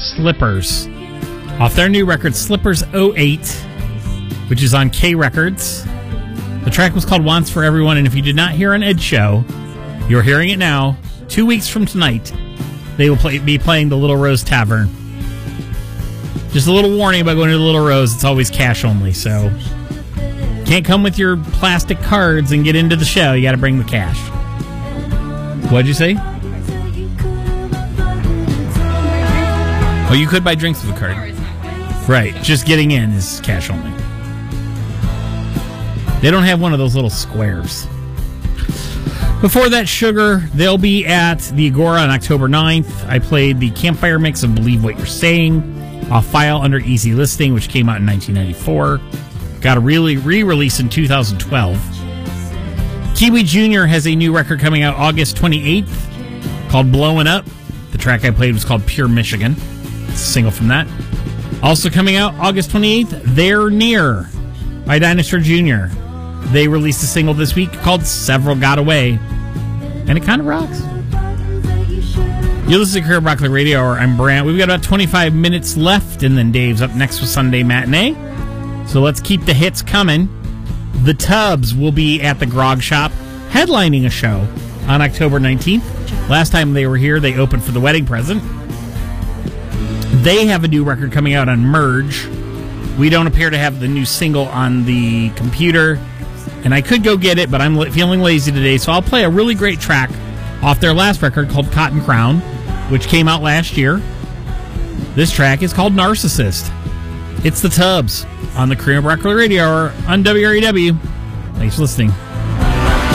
Slippers off their new record, Slippers 08, which is on K Records. The track was called Wants for Everyone, and if you did not hear on Ed's show, you're hearing it now. 2 weeks from tonight, they will be playing the Little Rose Tavern. Just a little warning about going to the Little Rose. It's always cash only, so can't come with your plastic cards and get into the show. You got to bring the cash. What'd you say? Oh, you could buy drinks with a card. Right, just getting in is cash only. They don't have one of those little squares. Before that, Sugar, they'll be at the Agora on October 9th. I played the Campfire mix of Believe What You're Saying off File under Easy Listening, which came out in 1994. Got a re-release in 2012. Kiwi Jr. has a new record coming out August 28th called Blowin' Up. The track I played was called Pure Michigan. It's a single from that. Also coming out August 28th, They're Near by Dinosaur Jr. They released a single this week called Several Got Away, and it kind of rocks. You listen to Career Broccoli Radio Hour. I'm Brant. We've got about 25 minutes left, and then Dave's up next with Sunday Matinee. So let's keep the hits coming. The Tubs will be at the Grog Shop, headlining a show on October 19th. Last time they were here, they opened for The Wedding Present. They have a new record coming out on Merge. We don't appear to have the new single on the computer, and I could go get it, but I'm feeling lazy today, so I'll play a really great track off their last record called Cotton Crown, which came out last year. This track is called Narcissist. It's the Tubs on the Korean Broccoli Radio Hour on WREW. Thanks for listening.